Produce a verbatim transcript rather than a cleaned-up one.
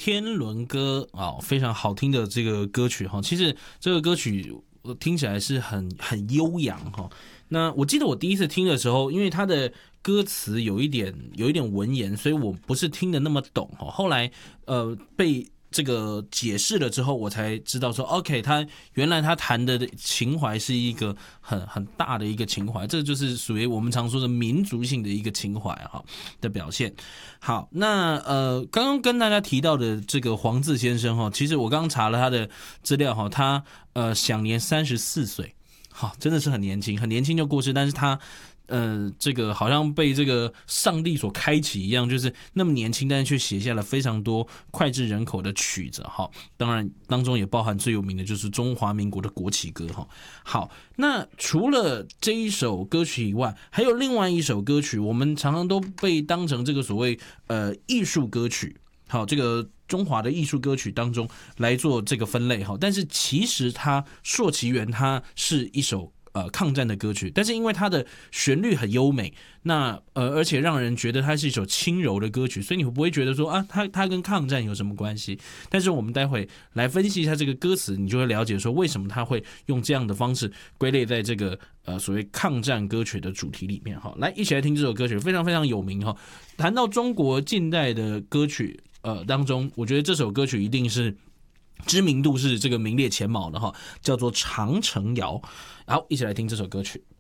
天伦歌》啊，非常好听的这个歌曲哈。其实这个歌曲听起来是很很悠扬哈。那我记得我第一次听的时候，因为它的歌词有一点有一点文言，所以我不是听得那么懂哈。后来呃被这个解释了之后，我才知道说 ，OK， 他原来他谈的情怀是一个很很大的一个情怀，这就是属于我们常说的民族性的一个情怀哈的表现。好，那呃，刚刚跟大家提到的这个黄自先生哈，其实我刚刚查了他的资料哈，他呃享年三十四岁，好，真的是很年轻，很年轻就过世，但是他。呃，这个好像被这个上帝所开启一样，就是那么年轻，但是却写下了非常多脍炙人口的曲子哈。当然，当中也包含最有名的就是中华民国的国旗歌哈。好，那除了这一首歌曲以外，还有另外一首歌曲，我们常常都被当成这个所谓呃艺术歌曲，好，这个中华的艺术歌曲当中来做这个分类哈。但是其实它溯其源，它是一首。呃，抗战的歌曲，但是因为它的旋律很优美，那呃，而且让人觉得它是一首轻柔的歌曲，所以你会不会觉得说啊，它它跟抗战有什么关系？但是我们待会来分析一下这个歌词，你就会了解说为什么他会用这样的方式归类在这个呃所谓抗战歌曲的主题里面哈。来，一起来听这首歌曲，非常非常有名哈。谈到中国近代的歌曲呃当中，我觉得这首歌曲一定是。知名度是这个名列前茅的哈，叫做《长城谣》。好，一起来听这首歌曲。